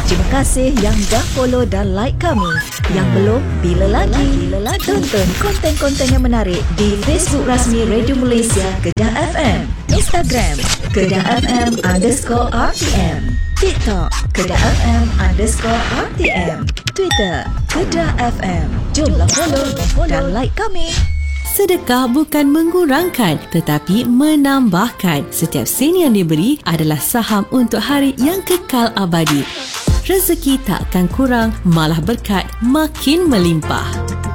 Terima kasih yang dah follow dan like kami. Yang belum, bila lagi? Tonton konten-konten yang menarik di Facebook rasmi Radio Malaysia Kedah FM, Instagram Kedah FM_RTM, TikTok Kedah FM_RTM, Twitter Kedah FM. Jomlah follow dan like kami. Sedekah bukan mengurangkan tetapi menambahkan. Setiap sen yang diberi adalah saham untuk hari yang kekal abadi. Rezeki tak akan kurang, malah berkat makin melimpah.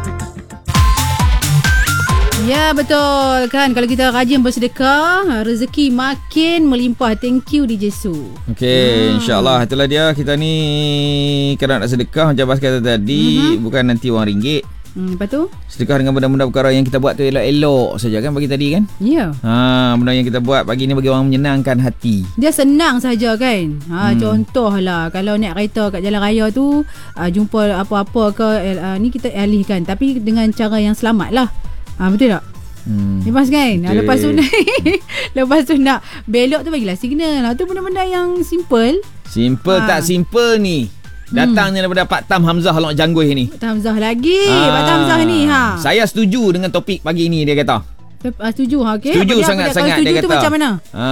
Ya, betul kan. Kalau kita rajin bersedekah, rezeki makin melimpah. Thank you DJ Su. Okey, insya-Allah itulah dia. Kita ni kalau nak sedekah macam Bas kata tadi, bukan nanti wang ringgit. Lepas tu? Sedekah dengan benda-benda perkara yang kita buat tu elok-elok saja kan bagi tadi kan? Ya. Benda yang kita buat pagi ni bagi orang menyenangkan hati. Dia senang saja kan. Contohlah kalau naik kereta kat jalan raya tu, jumpa apa-apa ke ni kita alihkan, tapi dengan cara yang selamat lah. Betul tak? Lepas kan? Lepas tu lepas tu nak belok tu bagilah signal. Tu benda-benda yang simple. Tak simple ni. Datangnya daripada Pak Tam Hamzah Long Jangguih ni. Pak Tam Hamzah lagi. Pak Tam Hamzah ni. Saya setuju dengan topik pagi ni, dia kata. Setuju, okey. Setuju sangat-sangat, dia kata. Setuju tu macam mana?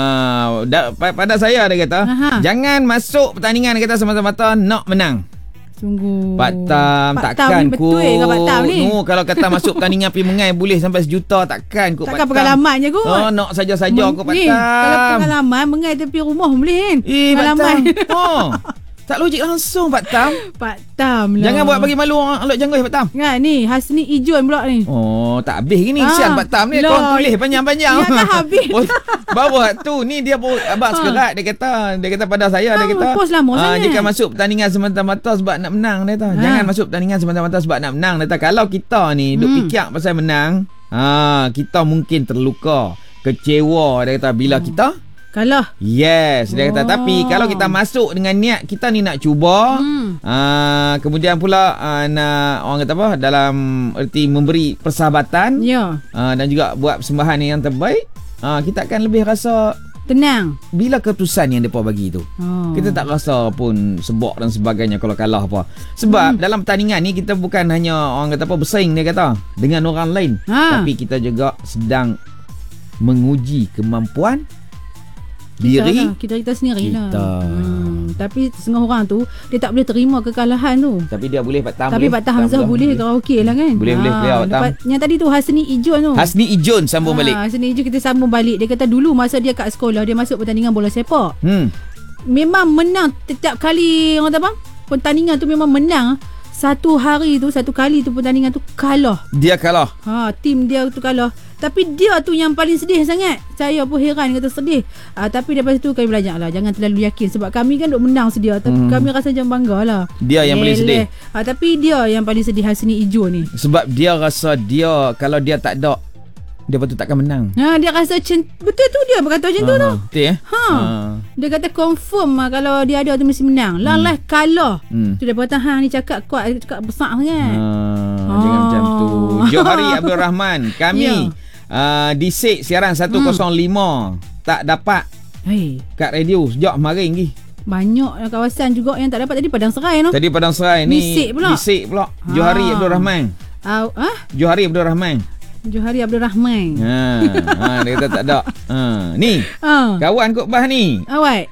Pada saya, dia kata, jangan masuk pertandingan, dia kata, semata-mata nak menang. Sungguh. Pak Tam, takkan kot. Betul ke Pak Tam ni? Kalau kata masuk pertandingan pergi mengai boleh sampai 1 juta, takkan kot Pak Tam. Takkan pengalamannya kot. Nak saja-saja kot Pak Tam. Kalau pengalaman mengai tepi rumah boleh kan? Pengalaman. Pak Tam. Tak logik langsung Pak Tam. Pak Tam lah. Jangan buat bagi malu orang Alok Jangguih Pak Tam. Kan ni Hasni Ijon pula ni. Tak habis gini sian Pak Tam ni. Kau tulis panjang-panjang. Ya tak habis. Bawa tu ni dia abang sekerat dia kata pada saya dia kata. Post lama sangat. Jika masuk pertandingan semata-mata sebab nak menang dia kata. Jangan masuk pertandingan semata-mata sebab nak menang dia kata. Kalau kita ni duk fikir pasal menang, kita mungkin terluka, kecewa dia kata bila kita kalah. Yes, dia kata. Tapi kalau kita masuk dengan niat kita ni nak cuba, kemudian pula nak orang kata apa, dalam erti memberi persahabatan, dan juga buat persembahan yang terbaik, kita akan lebih rasa tenang bila keputusan yang mereka bagi tu. Kita tak rasa pun sebab dan sebagainya kalau kalah apa. Sebab dalam pertandingan ni kita bukan hanya orang kata apa bersaing dia kata dengan orang lain, tapi kita juga sedang menguji kemampuan diri kita sendiri lah. Tapi setengah orang tu dia tak boleh terima kekalahan tu. Tapi dia boleh Pak Tam. Tapi Pak Tam Hamzah boleh karaoke lah kan. Boleh Pak Tam. Yang tadi tu Hasni Ijon tu. Hasni Ijon sambung balik. Hasni Ijon kita sambung balik. Dia kata dulu masa dia kat sekolah dia masuk pertandingan bola sepak. Memang menang setiap kali orang kata bang. Pertandingan tu memang menang. Satu kali tu pertandingan tu kalah. Dia kalah. Tim dia tu kalah. Tapi dia tu yang paling sedih sangat. Saya pun heran kata sedih. Tapi daripada situ kami belajar lah. Jangan terlalu yakin. Sebab kami kan duk menang sedia. Tapi kami rasa macam bangga lah. Dia yang paling sedih. Tapi dia yang paling sedih Hasni Ijo ni. Sebab dia rasa kalau dia tak ada, dia betul takkan menang. Dia rasa betul tu dia berkata macam tu tu. Betul Dia kata confirm kalau dia ada tu mesti menang. Lah kalah. Tu dia kata ni cakap kuat, cakap besar sangat. Jangan macam tu. Johari Abdul Rahman, kami disik siaran 105 tak dapat kat radio sejak kemarin lagi. Banyak kawasan juga yang tak dapat. Tadi Padang Serai no? Tadi Padang Serai ni disik pula. Johari Abdul Rahman. Johari Abdul Rahman. Johari Abdul Rahman. Dia kata tak ada. Ni kawan kot Bah ni. Awak.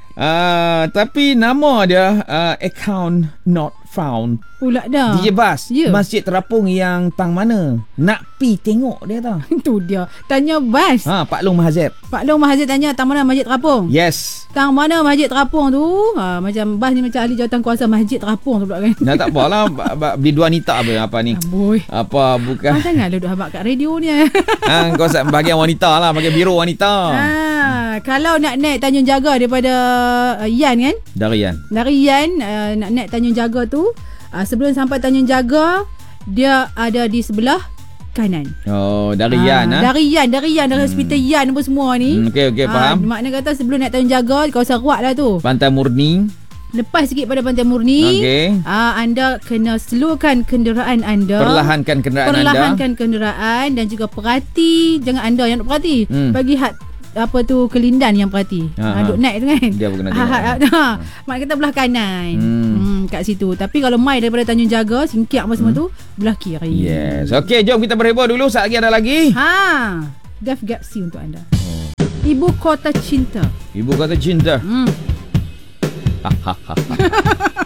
Tapi nama dia account not found. Pula dah. DJ Bas, Masjid Terapung yang tang mana? Nak pi tengok dia tau. Itu dia. Tanya Bas. Pak Long Mahazib. Pak Long Mahazib tanya tang mana Masjid Terapung? Yes. Tang mana Masjid Terapung tu? Macam Bas ni macam ahli jawatan kuasa Masjid Terapung tu pula kan. Nah tak apalah beli dua wanita apa ni? Apa bukan? Janganlah duduk habaq kat radio ni. Kau bahagian wanita lah, bahagian biro wanita. Kalau nak naik Tanjung Jaga daripada Yan kan? Dari Yan nak naik Tanjung Jaga tu, sebelum sampai Tanjung Jaga dia ada di sebelah kanan. Dari Yan Dari hospital Yan apa semua ni. Okey faham. Makna kata sebelum naik Tanjung Jaga kawasan Ruak lah tu. Pantai Murni. Lepas sikit pada Pantai Murni, anda kena slowkan kenderaan anda. Perlahankan kenderaan dan juga perhati, jangan anda yang nak perhati. Bagi apa tu Kelindan yang perhati. Duk naik tu kan. Dia pun kena tengok. Mak kata belah kanan. Kat situ. Tapi kalau mai daripada Tanjung Jaga, Singkiak apa semua tu, belah kiri. Yes. Okey, jom kita berhibur dulu. Saat lagi ada lagi. Def Gapsi untuk anda. Ibu Kota Cinta. Ibu Kota Cinta.